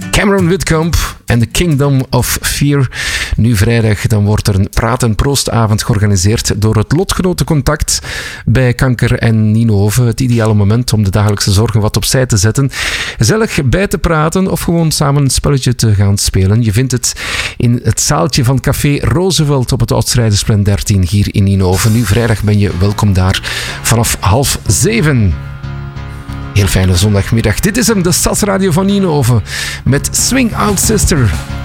Cameron Whitcomb en The Kingdom of Fear. Nu vrijdag dan wordt er een praat- en proostavond georganiseerd door het Lotgenotencontact bij Kanker en Ninove. Het ideale moment om de dagelijkse zorgen wat opzij te zetten. Gezellig bij te praten of gewoon samen een spelletje te gaan spelen. Je vindt het in het zaaltje van Café Roosevelt op het Oudstrijdersplein 13 hier in Ninove. Nu vrijdag ben je welkom daar vanaf 6:30. Heel fijne zondagmiddag. Dit is hem, de Stadsradio van Ninove met Swing Out Sister.